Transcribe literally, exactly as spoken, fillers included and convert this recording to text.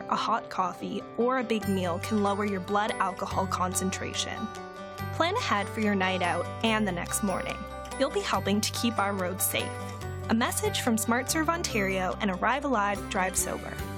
a hot coffee, or a big meal can lower your blood alcohol concentration. Plan ahead for your night out and the next morning. You'll be helping to keep our roads safe. A message from SmartServe Ontario and Arrive Alive, Drive Sober.